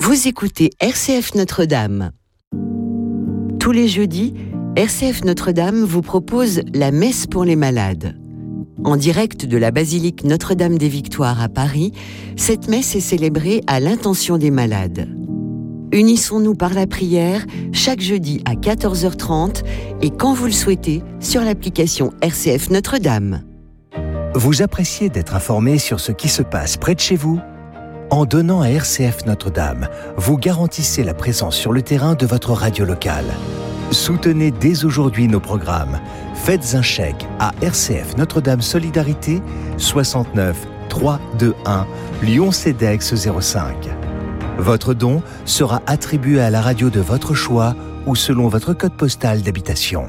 Vous écoutez RCF Notre-Dame. Tous les jeudis, RCF Notre-Dame vous propose la messe pour les malades. En direct de la basilique Notre-Dame des Victoires à Paris, cette messe est célébrée à l'intention des malades. Unissons-nous par la prière chaque jeudi à 14h30 et quand vous le souhaitez sur l'application RCF Notre-Dame. Vous appréciez d'être informé sur ce qui se passe près de chez vous ? En donnant à RCF Notre-Dame, vous garantissez la présence sur le terrain de votre radio locale. Soutenez dès aujourd'hui nos programmes. Faites un chèque à RCF Notre-Dame Solidarité 69 321 Lyon-CEDEX 05. Votre don sera attribué à la radio de votre choix ou selon votre code postal d'habitation.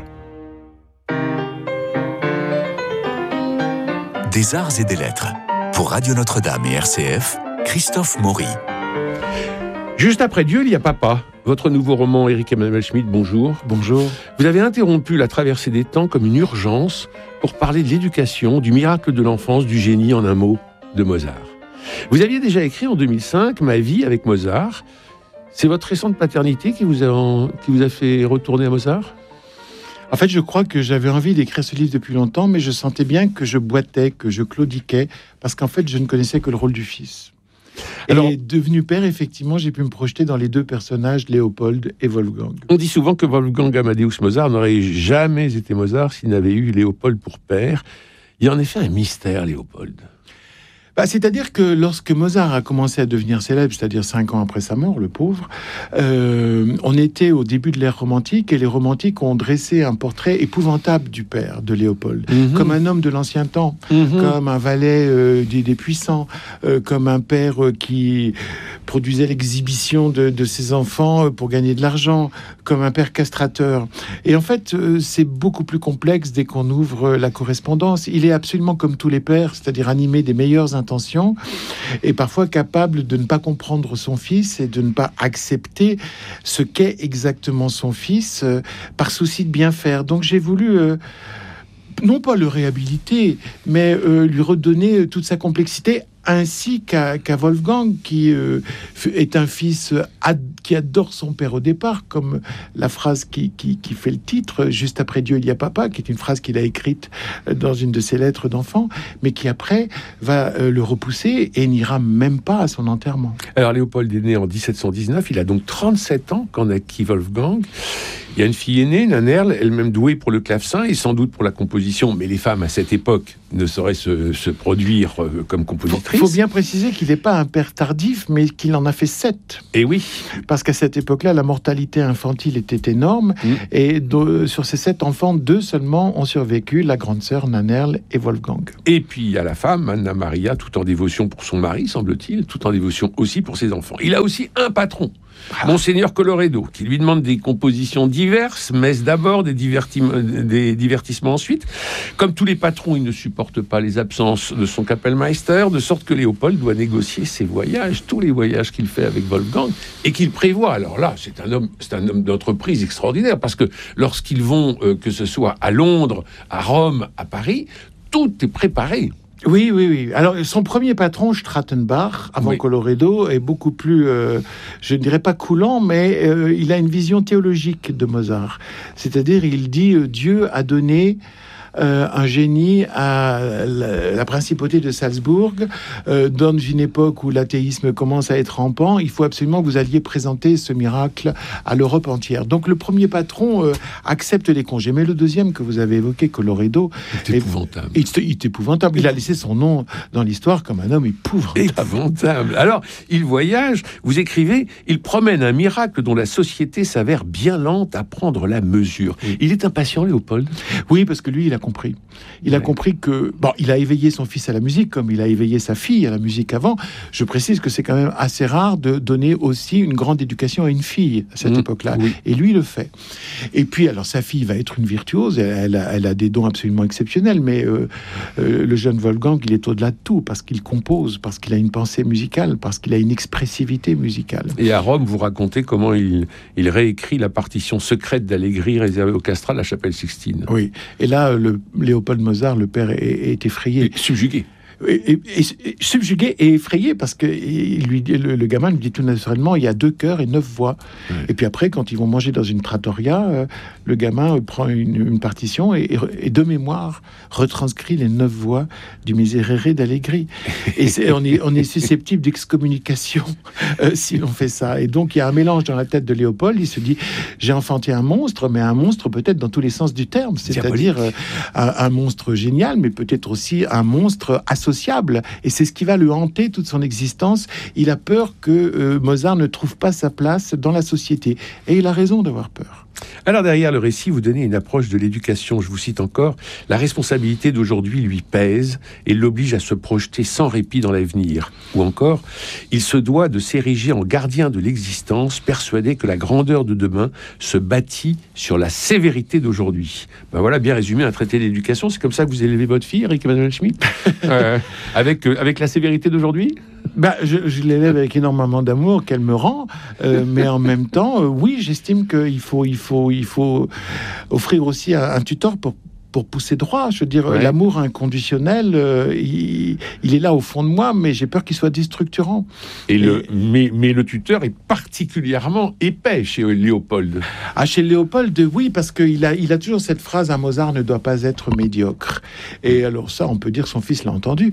Des arts et des lettres. Pour Radio Notre-Dame et RCF, Christophe Maury. Juste après Dieu, il y a Papa. Votre nouveau roman, Éric Emmanuel Schmitt, bonjour. Bonjour. Vous avez interrompu la traversée des temps comme une urgence pour parler de l'éducation, du miracle de l'enfance, du génie en un mot, de Mozart. Vous aviez déjà écrit en 2005 Ma vie avec Mozart. C'est votre récente paternité qui vous a fait retourner à Mozart ? En fait, je crois que j'avais envie d'écrire ce livre depuis longtemps, mais je sentais bien que je boitais, que je claudiquais, parce qu'en fait, je ne connaissais que le rôle du fils. Alors, et devenu père, effectivement, j'ai pu me projeter dans les deux personnages, Léopold et Wolfgang. On dit souvent que Wolfgang Amadeus Mozart n'aurait jamais été Mozart s'il n'avait eu Léopold pour père. Il y a en effet un mystère, Léopold. C'est-à-dire que lorsque Mozart a commencé à devenir célèbre, c'est-à-dire 5 ans après sa mort, le pauvre, on était au début de l'ère romantique et les romantiques ont dressé un portrait épouvantable du père de Léopold, comme un homme de l'ancien temps, comme un valet des puissants, comme un père qui produisait l'exhibition de ses enfants pour gagner de l'argent, comme un père castrateur. Et en fait, c'est beaucoup plus complexe dès qu'on ouvre la correspondance. Il est absolument comme tous les pères, c'est-à-dire animé des meilleures intentions et parfois capable de ne pas comprendre son fils et de ne pas accepter ce qu'est exactement son fils par souci de bien faire. Donc j'ai voulu non pas le réhabiliter, mais lui redonner toute sa complexité, ainsi qu'à Wolfgang, qui est un fils qui adore son père au départ, comme la phrase qui fait le titre, juste après Dieu il y a Papa, qui est une phrase qu'il a écrite dans une de ses lettres d'enfant, mais qui après va le repousser et n'ira même pas à son enterrement. Alors Léopold est né en 1719, il a donc 37 ans quand naquit Wolfgang. Il y a une fille aînée, Nannerl, elle-même douée pour le clavecin et sans doute pour la composition, mais les femmes à cette époque ne sauraient se produire comme compositrices. Il faut bien préciser qu'il n'est pas un père tardif, mais qu'il en a fait 7. Et oui. Parce qu'à cette époque-là, la mortalité infantile était énorme, et sur ces 7 enfants, 2 seulement ont survécu, la grande sœur Nannerl et Wolfgang. Et puis il y a la femme, Anna Maria, tout en dévotion pour son mari, semble-t-il, tout en dévotion aussi pour ses enfants. Il a aussi un patron, Monseigneur Colloredo, qui lui demande des compositions diverses, messes d'abord, des divertissements ensuite. Comme tous les patrons, il ne supporte pas les absences de son Kapellmeister, de sorte que Léopold doit négocier ses voyages, tous les voyages qu'il fait avec Wolfgang, et qu'il prévoit. Alors là, c'est un homme d'entreprise extraordinaire, parce que lorsqu'ils vont, que ce soit à Londres, à Rome, à Paris, tout est préparé. Oui. Alors, son premier patron, Strattenbach, avant Colloredo, est beaucoup plus, je ne dirais pas coulant, mais il a une vision théologique de Mozart. C'est-à-dire, il dit Dieu a donné un génie à la principauté de Salzbourg, dans une époque où l'athéisme commence à être rampant. Il faut absolument que vous alliez présenter ce miracle à l'Europe entière. Donc le premier patron accepte les congés, mais le deuxième que vous avez évoqué, Colloredo, est épouvantable. Il est épouvantable. Il a laissé son nom dans l'histoire comme un homme épouvantable. Alors, il voyage, vous écrivez, il promène un miracle dont la société s'avère bien lente à prendre la mesure. Il est impatient, Léopold ? Oui, parce que lui, il a compris. Il a compris que... Bon, il a éveillé son fils à la musique, comme il a éveillé sa fille à la musique avant. Je précise que c'est quand même assez rare de donner aussi une grande éducation à une fille à cette époque-là. Oui. Et lui, il le fait. Et puis, alors, sa fille va être une virtuose. Elle a des dons absolument exceptionnels, mais le jeune Wolfgang, il est au-delà de tout, parce qu'il compose, parce qu'il a une pensée musicale, parce qu'il a une expressivité musicale. Et à Rome, vous racontez comment il réécrit la partition secrète d'Allegri réservée au Castral, la chapelle Sixtine. Oui. Et là, Léopold Mozart, le père, est effrayé. Subjugué. subjugué et effrayé, parce que le gamin lui dit tout naturellement, il y a 2 chœurs et 9 voix. Ouais. Et puis après, quand ils vont manger dans une trattoria, le gamin prend une partition et de mémoire retranscrit les 9 voix du Miserere d'Allegri. Et on est susceptible d'excommunication si l'on fait ça. Et donc, il y a un mélange dans la tête de Léopold. Il se dit, j'ai enfanté un monstre, mais un monstre peut-être dans tous les sens du terme, c'est-à-dire un monstre génial, mais peut-être aussi un monstre associable. Et c'est ce qui va le hanter toute son existence. Il a peur que Mozart ne trouve pas sa place dans la société. Et il a raison d'avoir peur. Alors derrière le récit, vous donnez une approche de l'éducation. Je vous cite encore, la responsabilité d'aujourd'hui lui pèse et l'oblige à se projeter sans répit dans l'avenir. Ou encore, il se doit de s'ériger en gardien de l'existence, persuadé que la grandeur de demain se bâtit sur la sévérité d'aujourd'hui. Ben voilà, bien résumé un traité d'éducation. C'est comme ça que vous élevez votre fille, Eric Emmanuel Schmitt, avec la sévérité d'aujourd'hui. Je l'élève avec énormément d'amour qu'elle me rend, mais en même temps, oui, j'estime qu'il faut offrir aussi un tuteur pour pousser droit. Je veux dire, l'amour inconditionnel, il est là au fond de moi, mais j'ai peur qu'il soit déstructurant. Mais le tuteur est particulièrement épais chez Léopold. Chez Léopold, oui, parce qu'il a toujours cette phrase, un Mozart ne doit pas être médiocre. Et alors ça, on peut dire que son fils l'a entendu.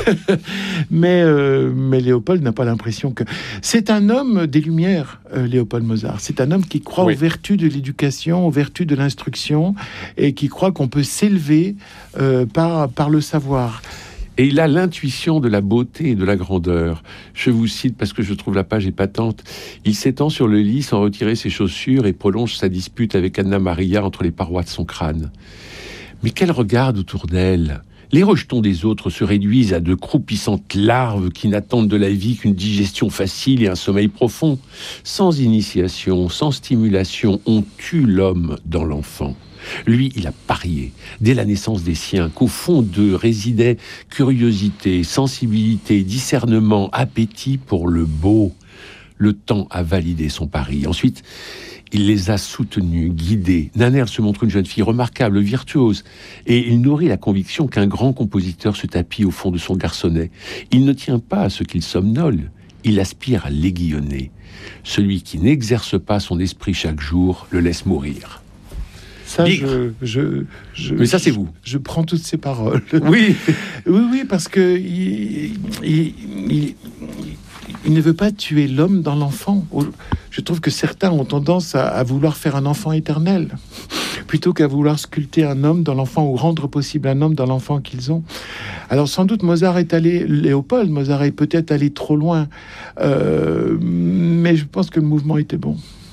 mais Léopold n'a pas l'impression que... C'est un homme des Lumières, Léopold Mozart. C'est un homme qui croit aux vertus de l'éducation, aux vertus de l'instruction, et qui croit qu'on peut s'élever par le savoir. Et il a l'intuition de la beauté et de la grandeur. Je vous cite parce que je trouve la page épatante. Il s'étend sur le lit sans retirer ses chaussures et prolonge sa dispute avec Anna Maria entre les parois de son crâne. Mais qu'elle regarde autour d'elle. Les rejetons des autres se réduisent à de croupissantes larves qui n'attendent de la vie qu'une digestion facile et un sommeil profond. Sans initiation, sans stimulation, on tue l'homme dans l'enfant. Lui, il a parié, dès la naissance des siens, qu'au fond d'eux résidaient curiosité, sensibilité, discernement, appétit pour le beau. Le temps a validé son pari. Ensuite, il les a soutenus, guidés. Nannerl se montre une jeune fille remarquable, virtuose, et il nourrit la conviction qu'un grand compositeur se tapit au fond de son garçonnet. Il ne tient pas à ce qu'il somnole, il aspire à l'aiguillonner. Celui qui n'exerce pas son esprit chaque jour le laisse mourir. Ça, mais ça, c'est vous. Je prends toutes ces paroles. Oui, oui, parce que il ne veut pas tuer l'homme dans l'enfant. Je trouve que certains ont tendance à vouloir faire un enfant éternel, plutôt qu'à vouloir sculpter un homme dans l'enfant ou rendre possible un homme dans l'enfant qu'ils ont. Alors sans doute Léopold Mozart est peut-être allé trop loin, mais je pense que le mouvement était bon.